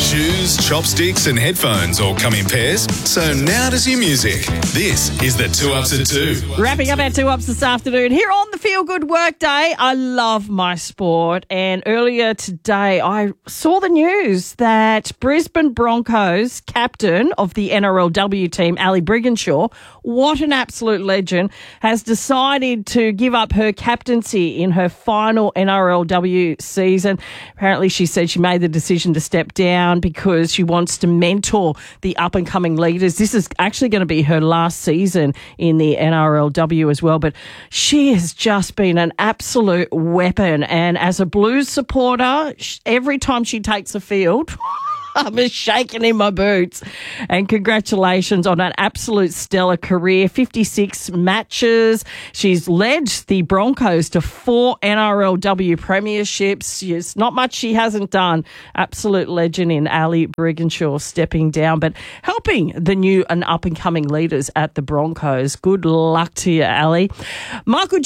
Shoes, chopsticks and headphones all come in pairs, so now does your music. This is the 2 Ups at 2. Wrapping up our 2 Ups this afternoon here on the Feel Good Workday. I love my sport, and earlier today I saw the news that Brisbane Broncos captain of the NRLW team, Ali Brigginshaw, what an absolute legend, has decided to give up her captaincy in her final NRLW season. Apparently she said she made the decision to step down because she wants to mentor the up-and-coming leaders. This is actually going to be her last season in the NRLW as well, but she has just been an absolute weapon. And as a Blues supporter, every time she takes the field, I'm just shaking in my boots. And congratulations on an absolute stellar career. 56 matches. She's led the Broncos to 4 NRLW premierships. Yes, not much she hasn't done. Absolute legend in Ali Brigginshaw stepping down, but helping the new and up-and-coming leaders at the Broncos. Good luck to you, Ali. Michael